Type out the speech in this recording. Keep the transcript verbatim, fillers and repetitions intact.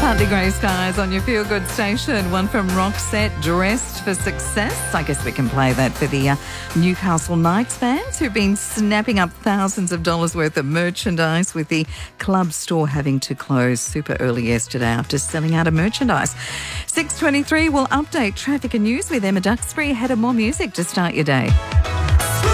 Partly grey skies on your feel-good station. One from Roxette, Dressed for Success. I guess we can play that for the uh, Newcastle Knights fans who've been snapping up thousands of dollars worth of merchandise, with the club store having to close super early yesterday after selling out of merchandise. six twenty-three, we'll update traffic and news with Emma Duxbury ahead of more music to start your day.